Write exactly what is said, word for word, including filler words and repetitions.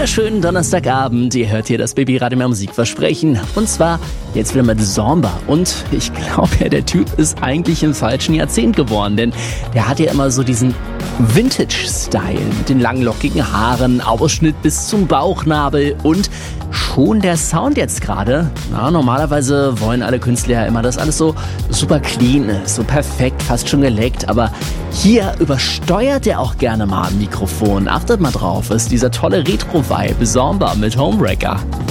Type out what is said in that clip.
wunderschönen Donnerstagabend. Ihr hört hier das Baby-Radio mehr Musikversprechen. Und zwar jetzt wieder mit Zomba. Und ich glaube ja, der Typ ist eigentlich im falschen Jahrzehnt geboren. Denn der hat ja immer so diesen Vintage-Style mit den langen, lockigen Haaren, Ausschnitt bis zum Bauchnabel und schon der Sound jetzt gerade. Na, normalerweise wollen alle Künstler ja immer, dass alles so super clean ist, so perfekt, fast schon geleckt. Aber hier übersteuert er auch gerne mal ein Mikrofon. Achtet mal drauf, ist dieser tolle Retro-Vibe, Zomba mit Homewrecker.